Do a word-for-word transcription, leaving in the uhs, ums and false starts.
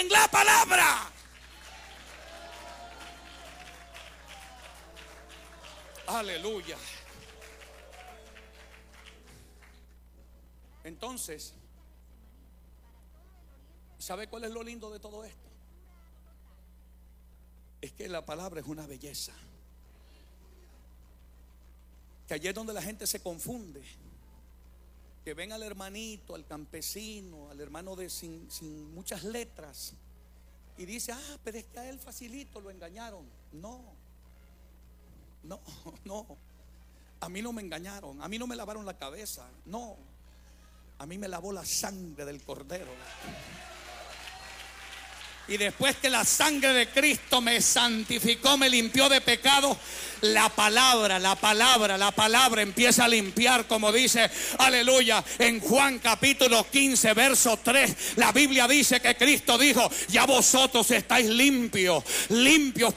en la palabra. Aleluya. Entonces, ¿sabe cuál es lo lindo de todo esto? Es que la palabra es una belleza. Que allí es donde la gente se confunde. Que ven al hermanito, al campesino, al hermano de sin, sin muchas letras, y dice: ah, pero es que a él facilito lo engañaron. No, no, no. A mí no me engañaron, a mí no me lavaron la cabeza. No, a mí me lavó la sangre del Cordero. Y después que la sangre de Cristo me santificó, me limpió de pecado, la palabra, la palabra, la palabra empieza a limpiar, como dice, aleluya, en Juan capítulo quince, verso tres. La Biblia dice que Cristo dijo: ya vosotros estáis limpios, limpios